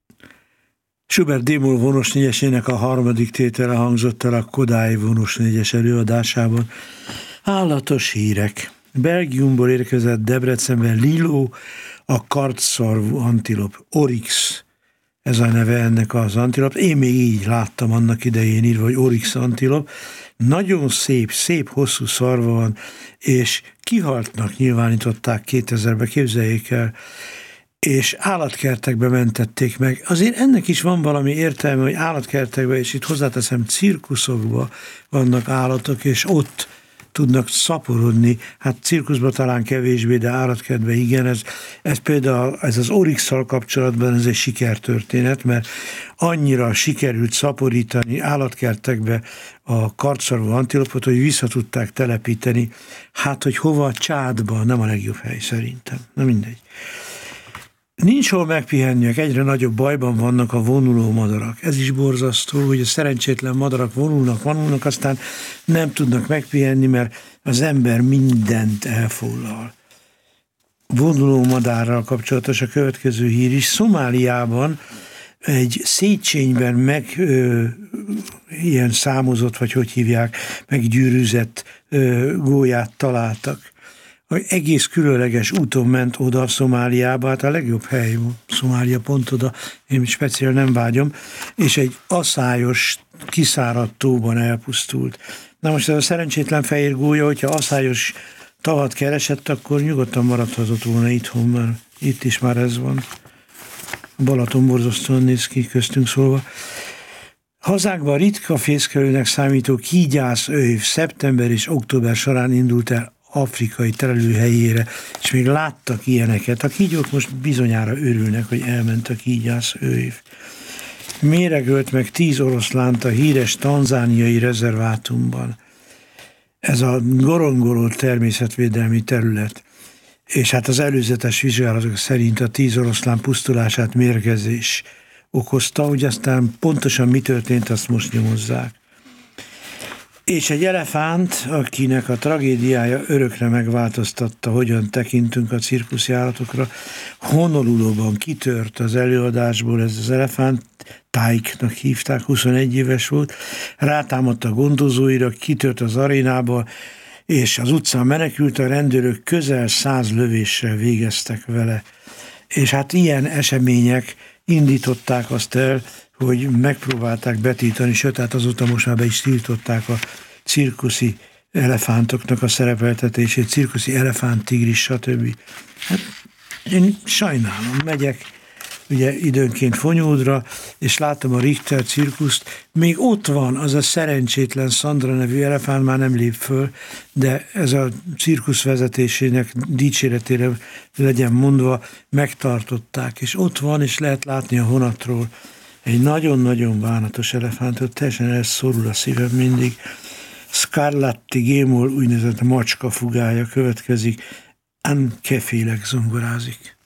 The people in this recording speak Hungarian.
Schubert D-moll vonos négyesének a harmadik tétele hangzott el a Kodály vonos négyes előadásában. Állatos hírek. Belgiumból érkezett Debrecenben Lilo, a kartszarvú antilop, Oryx. Ez a neve ennek az antilop. Én még így láttam annak idején írva, hogy Oryx antilop. Nagyon szép hosszú szarva van, és kihaltnak nyilvánították 2000-ben, képzeljék el, és állatkertekbe mentették meg. Azért ennek is van valami értelme, hogy állatkertekbe, és itt hozzáteszem, cirkuszokba vannak állatok, és ott tudnak szaporodni. Hát cirkuszban talán kevésbé, de állatkertben igen. Ez például ez az Oryx-szal kapcsolatban ez egy sikertörténet, mert annyira sikerült szaporítani állatkertekbe a kartszarvú antilopot, hogy vissza tudták telepíteni. Hát, hogy hova? Csádba, nem a legjobb hely szerintem. Na mindegy. Nincs hol megpihenniük, egyre nagyobb bajban vannak a vonuló madarak. Ez is borzasztó, hogy a szerencsétlen madarak vonulnak, aztán nem tudnak megpihenni, mert az ember mindent elfoglal. Vonuló madárral kapcsolatos a következő hír is. Szomáliában egy Széchenyben ilyen számozott, vagy hogy hívják, meggyűrűzett gólyát találtak. Egész különleges úton ment oda Szomáliába, hát a legjobb hely, Szomália pont oda, én speciál nem vágyom, és egy aszályos, kiszáradt tóban elpusztult. Na most ez a szerencsétlen fehér gólya, hogyha aszályos tavat keresett, akkor nyugodtan maradhatott volna itthon, mert itt is már ez van. Balaton borzasztóan néz ki, köztünk szólva. Hazánkban ritka fészkelőnek számító kígyászőv szeptember és október során indult el afrikai terelőhelyére, és még láttak ilyeneket. A kígyók most bizonyára örülnek, hogy elment a kígyászőv. Méregölt meg 10 oroszlánt a híres tanzániai rezervátumban. Ez a Ngorongoro természetvédelmi terület. És hát az előzetes vizsgálatok szerint a 10 oroszlán pusztulását mérgezés okozta, hogy aztán pontosan mi történt, azt most nyomozzák. És egy elefánt, akinek a tragédiája örökre megváltoztatta, hogyan tekintünk a cirkuszi állatokra, Honoluluban kitört az előadásból ez az elefánt, Tyke-nak hívták, 21 éves volt, rátámadt a gondozóira, kitört az arénába, és az utcán menekült, a rendőrök közel 100 lövéssel végeztek vele. És hát ilyen események indították azt el, hogy megpróbálták betiltani, sőt, hát azóta most már be is tiltották a cirkuszi elefántoknak a szerepeltetését, cirkuszi elefánt, tigris, stb. Hát én sajnálom, megyek ugye időnként Fonyódra, és látom a Richter cirkuszt, még ott van az a szerencsétlen Szandra nevű elefánt, már nem lép föl, de ez a cirkusz vezetésének dicséretére legyen mondva, megtartották, és ott van, és lehet látni a honatról egy nagyon-nagyon bánatos elefántot, teljesen elszorul a szívem mindig. Scarlatti G-moll úgynevezett macska fugája következik, Anne Kefélek zongorázik.